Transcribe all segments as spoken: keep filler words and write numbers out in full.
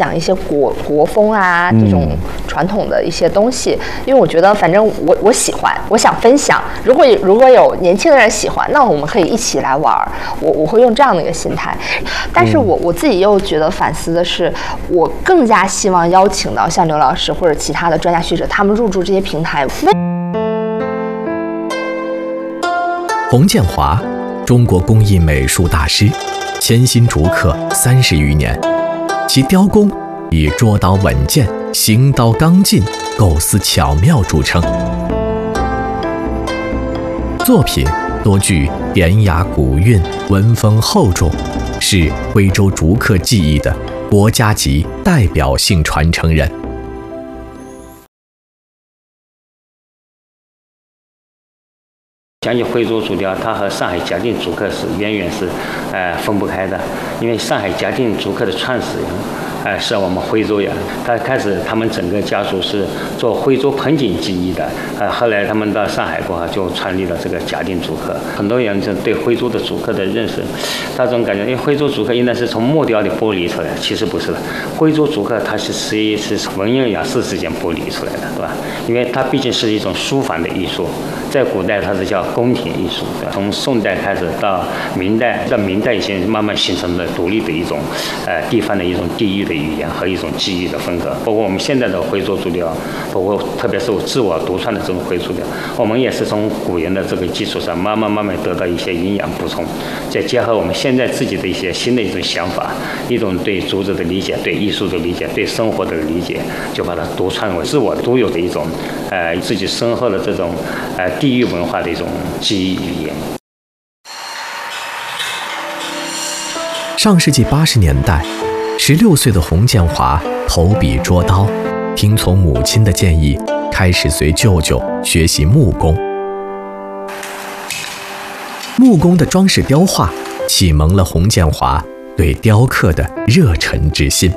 讲一些国国风啊这种传统的一些东西，因为我觉得反正我我喜欢，我想分享。如果如果有年轻的人喜欢，那我们可以一起来玩。我我会用这样的一个心态。但是我我自己又觉得反思的是，我更加希望邀请到像刘老师或者其他的专家学者，他们入驻这些平台。 洪建华，中国工艺美术大师，潜心竹刻三十余年，其雕工以捉刀稳健、行刀刚劲、构思巧妙著称。作品多具典雅古韵、文风厚重，是徽州竹刻技艺的国家级代表性传承人。 讲起徽州竹雕，它和上海嘉定竹刻是远远是，呃，分不开的。因为上海嘉定竹刻的创始人，呃，是我们徽州人。他开始他们整个家族是做徽州盆景技艺的，呃，后来他们到上海过后就创立了这个嘉定竹刻。很多人就对徽州的竹刻的认识，他总感觉，因为徽州竹刻应该是从木雕里剥离出来的，其实不是的。徽州竹刻它是实际是文人雅士之间剥离出来的，对吧？因为它毕竟是一种书法的艺术，在古代它是叫宫廷艺术，从宋代开始到明代，到明代已经慢慢形成了独立的一种，呃，地方的一种地域的语言和一种技艺的风格。包括我们现在的徽州竹雕，包括特别是我自我独创的这种徽州竹雕，我们也是从古人的这个基础上，慢慢慢慢得到一些营养补充，再结合我们现在自己的一些新的一种想法，一种对竹子的理解、对艺术的理解、对生活的理解，就把它独创为自我独有的一种，呃，自己深厚的这种，呃，地域文化的一种记忆语言。 上世纪八十年代，十六岁的洪建华投笔捉刀，听从母亲的建议，开始随舅舅学习木工。木工的装饰雕画启蒙了洪建华对雕刻的热忱之心。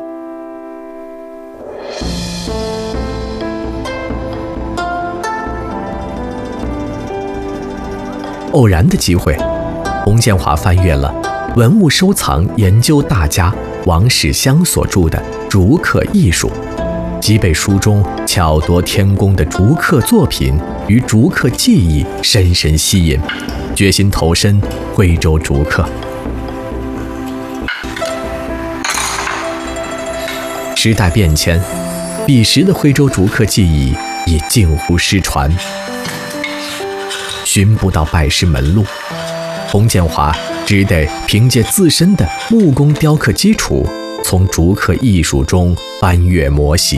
偶然的机会，洪建华翻阅了文物收藏研究大家王世襄所著的《竹刻艺术》，即被书中巧夺天工的竹刻作品与竹刻技艺深深吸引，决心投身徽州竹刻。时代变迁，彼时的徽州竹刻技艺已近乎失传，寻不到拜师门路，洪建华只得凭借自身的木工雕刻基础，从竹刻艺术中翻阅磨习。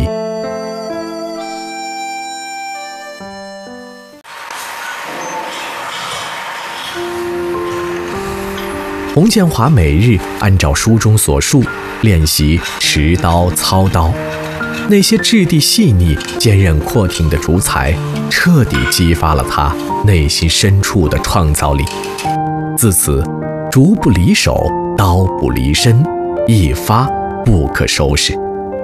洪建华每日按照书中所述练习持刀操刀，那些质地细腻、坚韧阔挺的竹材，彻底激发了他内心深处的创造力。自此，竹不离手，刀不离身，一发不可收拾。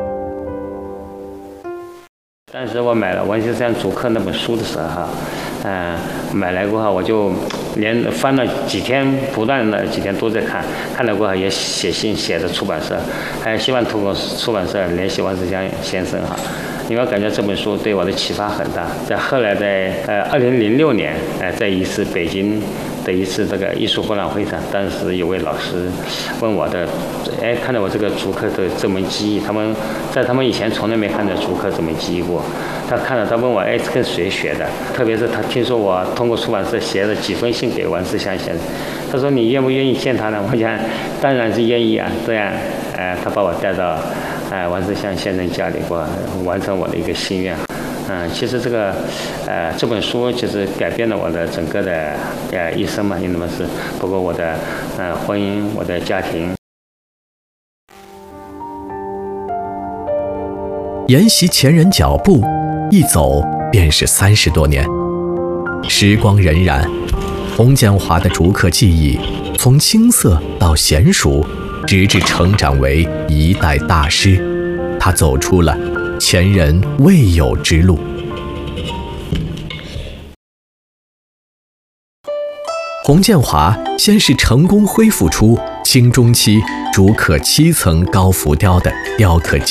当时我买了王世襄竹刻那本书的时候，嗯、呃，买来过后我就连翻了几天，不断的几天都在看，看了过后也写信写的出版社，还希望通过出版社联系王世襄先生哈。因为我感觉这本书对我的启发很大。在后来在呃二零零六年，呃在一次北京的一次这个艺术博览会上，当时有位老师问我的，哎，看到我这个竹刻的这门技艺，他们在他们以前从来没看到竹刻这门技艺过。他看了，他问我，哎，跟谁学的？特别是他听说我通过出版社写了几封信给王世襄先生，他说你愿不愿意见他呢？我讲当然是愿意啊。这样，呃，他把我带到呃王世襄先生家里过，完成我的一个心愿。嗯，其实这个，呃，这本书其实改变了我的整个的呃一生嘛，因为是包括我的呃婚姻、我的家庭。 沿袭前人脚步，一走便是三十多年。时光荏苒，洪建华的竹刻技艺从青涩到娴熟，直至成长为一代大师。他走出了前人未有之路。洪建华先是成功恢复出清中期竹刻七层高浮雕的雕刻技